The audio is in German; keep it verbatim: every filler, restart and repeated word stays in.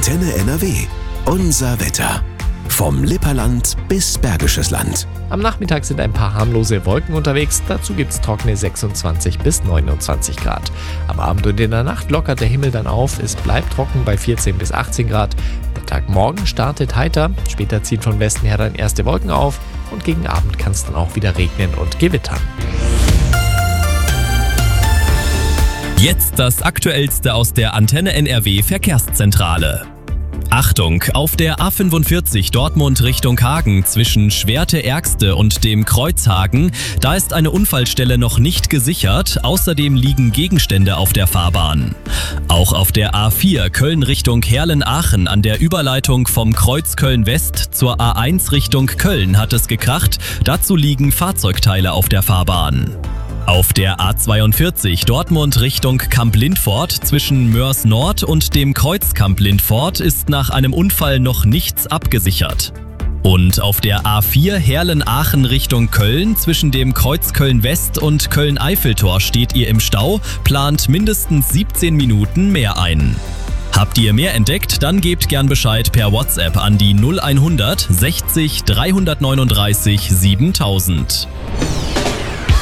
Antenne N R W. Unser Wetter. Vom Lipperland bis Bergisches Land. Am Nachmittag sind ein paar harmlose Wolken unterwegs, dazu gibt's trockene sechsundzwanzig bis neunundzwanzig Grad. Am Abend und in der Nacht lockert der Himmel dann auf, es bleibt trocken bei vierzehn bis achtzehn Grad. Der Tag morgen startet heiter, später ziehen von Westen her dann erste Wolken auf und gegen Abend kann es dann auch wieder regnen und gewittern. Jetzt das Aktuellste aus der Antenne N R W Verkehrszentrale. Achtung, auf der A fünfundvierzig Dortmund Richtung Hagen zwischen Schwerte-Ergste und dem Kreuzhagen, da ist eine Unfallstelle noch nicht gesichert, außerdem liegen Gegenstände auf der Fahrbahn. Auch auf der A vier Köln Richtung Herlen-Aachen an der Überleitung vom Kreuz Köln-West zur A eins Richtung Köln hat es gekracht, dazu liegen Fahrzeugteile auf der Fahrbahn. Auf der A zweiundvierzig Dortmund Richtung Kamp-Lindfort zwischen Mörs Nord und dem Kreuz Kamp-Lindfort ist nach einem Unfall noch nichts abgesichert. Und auf der A vier Herlen-Aachen Richtung Köln zwischen dem Kreuz Köln-West und Köln-Eiffeltor steht ihr im Stau, plant mindestens siebzehn Minuten mehr ein. Habt ihr mehr entdeckt, dann gebt gern Bescheid per WhatsApp an die null hundert sechzig dreihundertneununddreißig siebentausend.